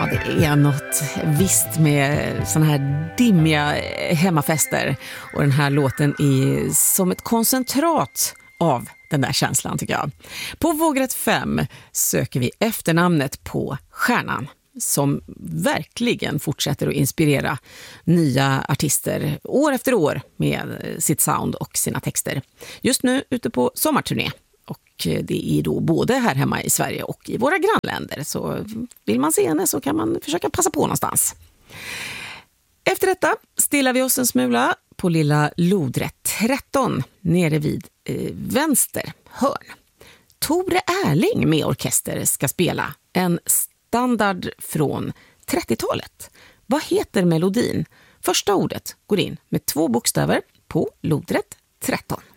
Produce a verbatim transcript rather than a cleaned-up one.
Ja, det är något visst med såna här dimmiga hemmafester. Och den här låten är som ett koncentrat av den där känslan, tycker jag. På Vågrätt fem söker vi efternamnet på stjärnan som verkligen fortsätter att inspirera nya artister år efter år med sitt sound och sina texter. Just nu ute på sommarturné. Och det är då både här hemma i Sverige och i våra grannländer. Så vill man se henne så kan man försöka passa på någonstans. Efter detta stillar vi oss en smula på lilla lodrätt tretton nere vid eh, vänster hörn. Tore Erling med orkester ska spela en standard från trettiotalet. Vad heter melodin? Första ordet går in med två bokstäver på lodrätt tretton.